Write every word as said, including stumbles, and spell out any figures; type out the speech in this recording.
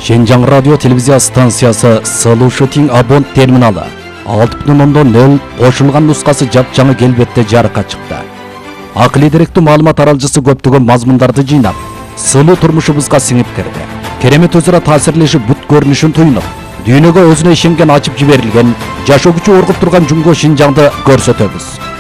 Шенжаң радио телевизия станциясы Сылушытин абон терминалы алты бүтүн ондон нөл кошулган нускасы жапжаңы келбетте жарыкка чыкты. Акылы деректүү маалымат аралжысы көптөгөн мазмундарды жыйнап, сылуу турмушубузга сиңип кирди. Керемет өзара таасирлешип бут көрүнүшүн туйнуп, дүйнөгө өзүнө ишенген ачып жиберилген, жашоо күчү оргуп турган Жумго Шинжаңды көрсөтөбүз.